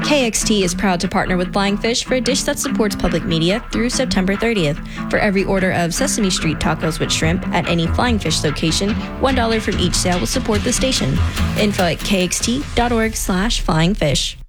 KXT is proud to partner with Flying Fish for a dish that supports public media through September 30th. For every order of Sesame Street tacos with shrimp at any Flying Fish location, $1 from each sale will support the station. Info at kxt.org/flyingfish.